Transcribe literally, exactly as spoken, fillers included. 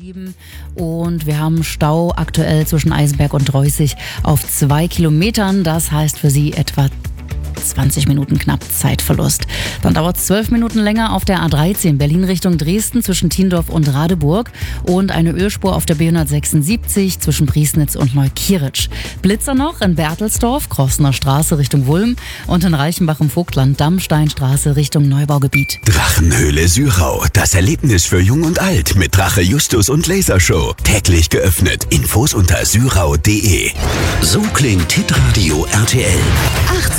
Und wir haben Stau aktuell zwischen Eisenberg und Dreußig auf zwei Kilometern. Das heißt für Sie etwa zwanzig Minuten knapp Zeitverlust. Dann dauert es zwölf Minuten länger auf der A dreizehn Berlin Richtung Dresden zwischen Tiendorf und Radeburg und eine Ölspur auf der B hundertsechsundsiebzig zwischen Priesnitz und Neukirch. Blitzer noch in Bertelsdorf, Krossener Straße Richtung Wulm und in Reichenbach im Vogtland Dammsteinstraße Richtung Neubaugebiet. Drachenhöhle Syrau, das Erlebnis für Jung und Alt mit Drache Justus und Lasershow. Täglich geöffnet. Infos unter syrau punkt de. So klingt Hitradio R T L. achtzehn